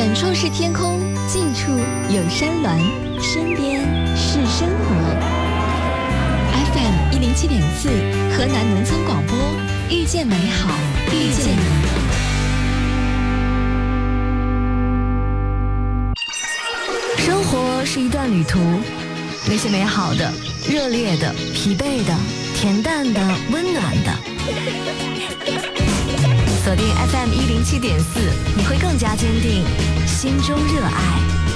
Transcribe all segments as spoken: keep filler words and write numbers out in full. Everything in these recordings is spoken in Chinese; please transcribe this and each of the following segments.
远处是天空，近处有山峦，身边是生活。F M 一零七点四，河南农村广播，遇见美好，遇见你。生活是一段旅途，那些美好的、热烈的、疲惫的、恬淡的、温暖的。锁定 F M 一零七点四，你会更加坚定心中热爱。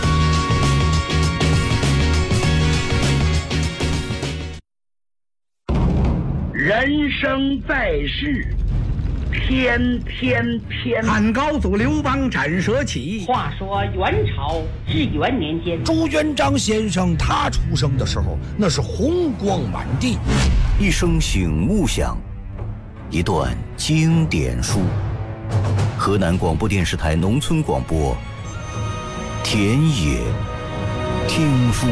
人生在世，天天天。 汉高祖刘邦斩蛇起。 话说元朝至元年间， 朱元璋先生他出生的时候，那是红光满地。 一声醒悟响，一段经典书。河南广播电视台农村广播，田野听书。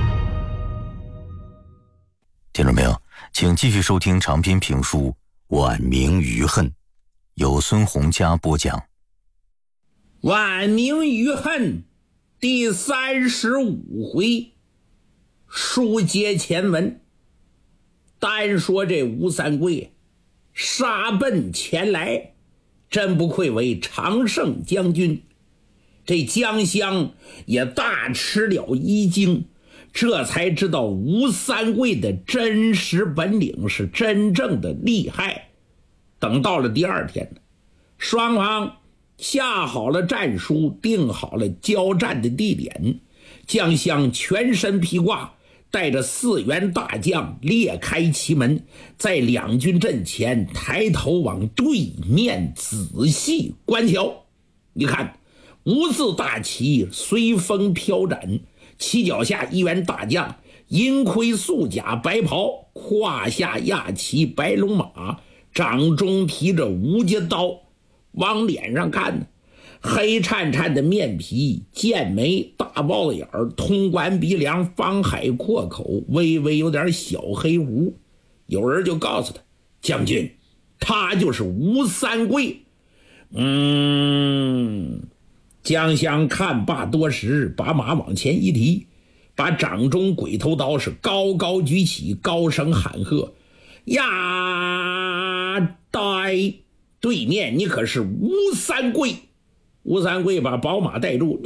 听众朋友，请继续收听长篇评书《晚明余恨》，由孙洪佳播讲。《 晚明余恨》第三十五回，书接前文。单说这吴三桂杀奔前来，真不愧为常胜将军。这江襄也大吃了一惊，这才知道吴三桂的真实本领是真正的厉害。等到了第二天，双方下好了战书，定好了交战的地点。江襄全身披挂，带着四员大将列开旗门，在两军阵前抬头往对面仔细观瞧。你看，吴字大旗随风飘展，旗脚下一员大将，银盔素甲白袍，胯下压骑白龙马，掌中提着吴家刀。往脸上看呢，黑颤颤的面皮，剑眉，大豹子眼儿，通关鼻梁，方海阔口，微微有点小黑胡。有人就告诉他，将军，他就是吴三桂。嗯，江襄看罢多时，把马往前一提，把掌中鬼头刀是高高举起，高声喊喝：呀，呆！对面你可是吴三桂。吴三桂把宝马带住，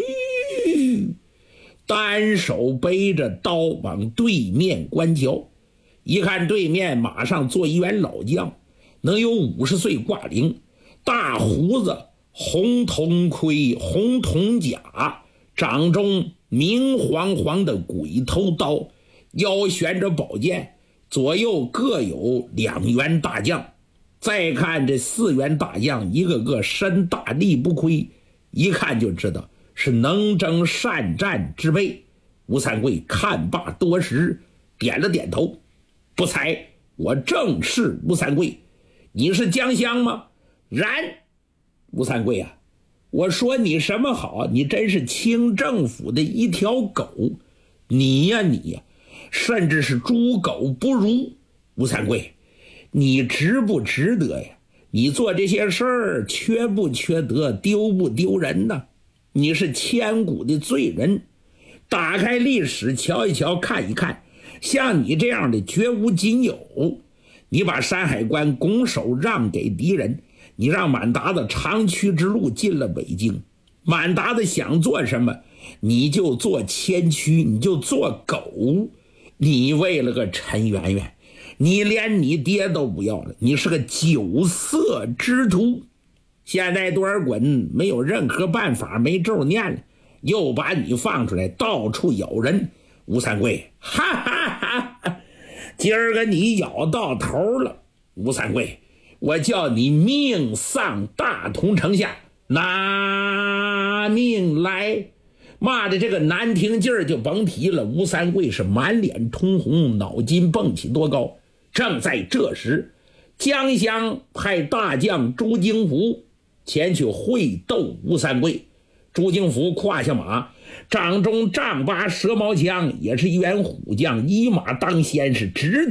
单手背着刀往对面观瞧。一看对面马上坐一员老将，能有五十岁挂龄，大胡子，红铜盔，红铜甲，掌中明晃晃的鬼头刀，腰悬着宝剑，左右各有两员大将。再看这四员大将，一个个身大力不亏，一看就知道是能征善战之辈。吴三桂看罢多时，点了点头，不才，我正是吴三桂。你是江襄吗？然。吴三桂啊，我说你什么好？你真是清政府的一条狗。你呀你呀，甚至是猪狗不如。吴三桂，你值不值得呀？你做这些事儿缺不缺德，丢不丢人呢？你是千古的罪人。打开历史瞧一瞧，看一看，像你这样的绝无仅有。你把山海关拱手让给敌人，你让满达子长驱直入进了北京。满达子想做什么，你就做千驱，你就做狗。你为了个陈圆圆，你连你爹都不要了，你是个酒色之徒。现在多尔衮没有任何办法，没咒念了，又把你放出来到处咬人。吴三桂，哈哈哈哈，今儿个你咬到头了。吴三桂，我叫你命丧大同城下，拿命来。骂的这个难听劲儿就甭提了。吴三桂是满脸通红，脑筋蹦起多高。正在这时，江襄派大将朱经福前去会斗吴三桂。朱经福胯下马，掌中丈八蛇矛枪，也是一员虎将，一马当先，是直